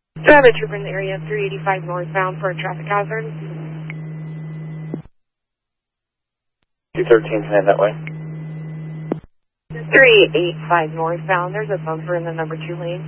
Do I have a trooper in the area 385 northbound for a traffic hazard? 213 head that way. 385 northbound, there's a bumper in the number 2 lane.